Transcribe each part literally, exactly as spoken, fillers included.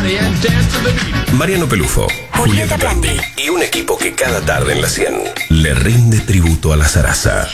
Mariano Pelufo, Julieta Prandi y un equipo que cada tarde en la cien le rinde tributo a la zaraza.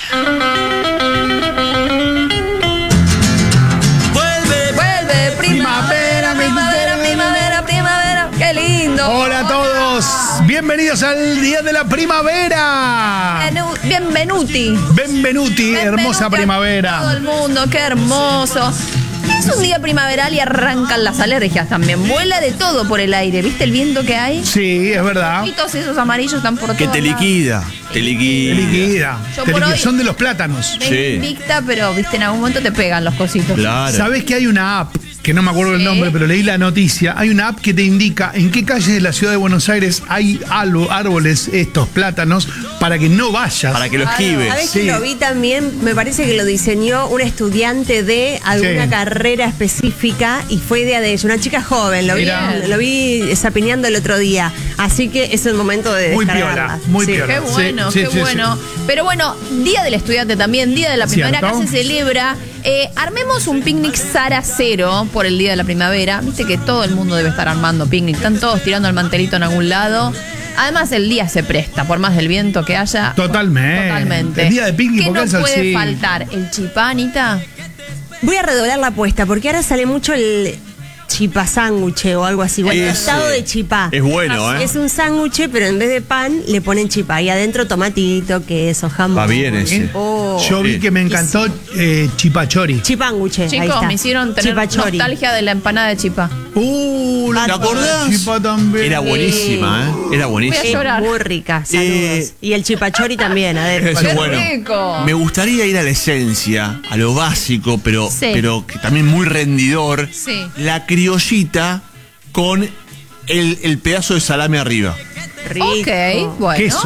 Vuelve, vuelve, primavera, primavera, primavera, primavera. ¡Qué lindo! Hola a todos, bienvenidos al Día de la Primavera. Bienvenuti. Benvenuti, hermosa Benvenuti primavera. a todo el mundo, qué hermoso. Es un día primaveral y arrancan las alergias también. Vuela de todo por el aire. ¿Viste el viento que hay? Sí, es verdad. Y todos esos amarillos están por Que todos te lados. liquida, te liquida. Liquida. Yo Te por liquida. hoy- Son de los plátanos. Ven Sí. invicta, pero viste, en algún momento te pegan los cositos. Claro. ¿Sabés que hay una app, que no me acuerdo el Sí. nombre, pero leí la noticia? Hay una app que te indica en qué calles de la ciudad de Buenos Aires hay algo- árboles, estos plátanos, para que no vayas. Para que lo Claro. esquives. ¿Sabes Sí. que lo vi también? Me parece que lo diseñó un estudiante de alguna Sí. carrera específica y fue idea de ella, una chica joven. Lo vi, Mirá. lo vi zapineando el otro día. Así que es el momento de Muy descargarlas. piola, muy Sí. piola. Qué bueno, Sí, qué sí, sí, bueno. sí. Pero bueno, Día del Estudiante también, Día de la Primavera, ¿Cierto? acá se celebra. Eh, armemos un picnic Sara Cero por el Día de la Primavera. Viste que todo el mundo debe estar armando picnic. Están todos tirando el mantelito en algún lado. Además, el día se presta, por más del viento que haya. Totalmente. Totalmente. El día de picnic, ¿Qué porque no es puede así. faltar? ¿El chipá, Anita? Voy a redoblar la apuesta porque ahora sale mucho el chipá sándwich o algo así. O el Ese. tostado de chipá. Es bueno, ¿eh? Es un sándwich, pero en vez de pan le ponen chipá. Y adentro tomatito, queso, jamón. Va bien ese. Oh. Yo vi Sí. que me encantó eh, Chipachori. Chipánguche, ahí Chicos, está. me hicieron tener Chipachori. nostalgia de la empanada de chipá. Uh, la ¿Te acordás? chipa también. Era buenísima, ¿eh? Era Voy buenísima. a Es llorar. muy rica, saludos. Eh, y el chipachori también, adentro. Ese es ¡Qué bueno. rico! Me gustaría ir a la esencia, a lo básico, pero, Sí. pero que también muy rendidor. Sí. La criollita con el, el pedazo de salame arriba. Rico. Ok, bueno. Queso.